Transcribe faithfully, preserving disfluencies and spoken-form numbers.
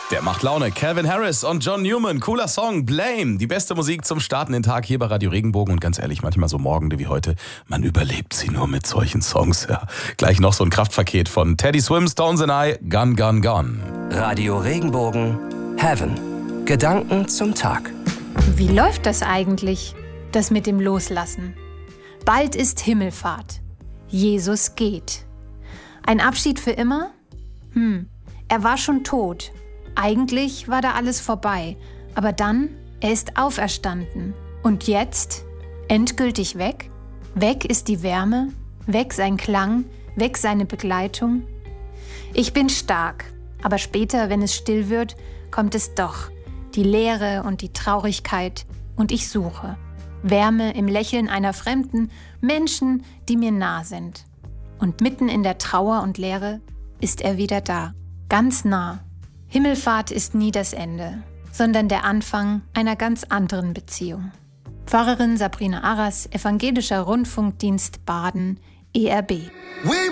Der macht Laune. Calvin Harris und John Newman. Cooler Song. Blame. Die beste Musik zum Starten den Tag hier bei Radio Regenbogen. Und ganz ehrlich, manchmal so Morgende wie heute, man überlebt sie nur mit solchen Songs. Ja. Gleich noch so ein Kraftpaket von Teddy Swims, Stones and I, Gun, Gun, Gun. Radio Regenbogen, Heaven. Gedanken zum Tag. Wie läuft das eigentlich, das mit dem Loslassen? Bald ist Himmelfahrt. Jesus geht. Ein Abschied für immer? Hm, er war schon tot. Eigentlich war da alles vorbei. Aber dann, er ist auferstanden. Und jetzt? Endgültig weg? Weg ist die Wärme, weg sein Klang, weg seine Begleitung. Ich bin stark, aber später, wenn es still wird, kommt es doch. Die Leere und die Traurigkeit. Und ich suche. Wärme im Lächeln einer Fremden, Menschen, die mir nah sind. Und mitten in der Trauer und Leere ist er wieder da, ganz nah. Himmelfahrt ist nie das Ende, sondern der Anfang einer ganz anderen Beziehung. Pfarrerin Sabrina Arras, Evangelischer Rundfunkdienst Baden, E R B.